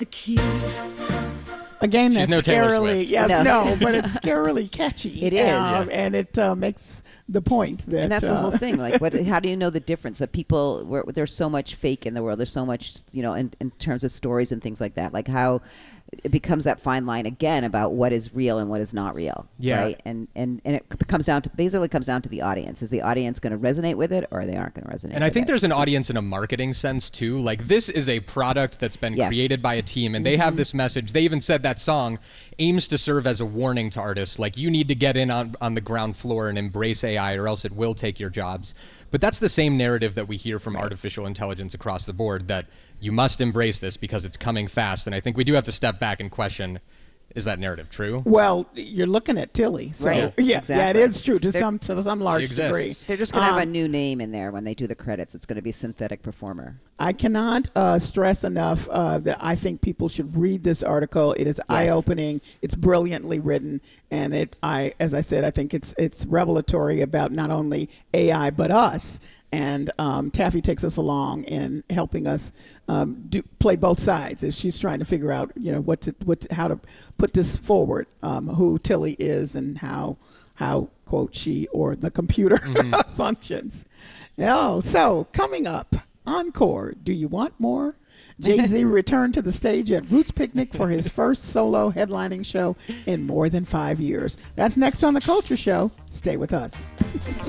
The key. Again, She's that's no Taylor scarily, Swift. yes, No. no, but it's scarily catchy. It is. And it makes the point that. And that's the whole thing. Like, how do you know the difference? That people, there's so much fake in the world. There's so much, in terms of stories and things like that. Like how it becomes that fine line again about what is real and what is not real. Yeah. Right. And it comes down to the audience. Is the audience going to resonate with it, or they aren't going to resonate? And I think there's an audience in a marketing sense too. Like, this is a product that's been Yes. created by a team, and they have this message. They even said that song aims to serve as a warning to artists. Like, you need to get in on the ground floor and embrace AI, or else it will take your jobs. But that's the same narrative that we hear from artificial intelligence across the board, that you must embrace this because it's coming fast. And I think we do have to step back and question, is that narrative true? Well, you're looking at Tilly. So, Right. yeah, Exactly. it is true to some large exists. degree. They're just going to have a new name in there when they do the credits. It's going to be synthetic performer. I cannot stress enough that I think people should read this article. It is eye-opening. It's brilliantly written, and as I said, I think it's revelatory about not only AI but us. And Taffy takes us along in helping us play both sides as she's trying to figure out, how to put this forward, who Tilly is and how quote she or the computer functions. Oh, so coming up, encore. Do you want more? Jay-Z returned to the stage at Roots Picnic for his first solo headlining show in more than 5 years. That's next on The Culture Show. Stay with us.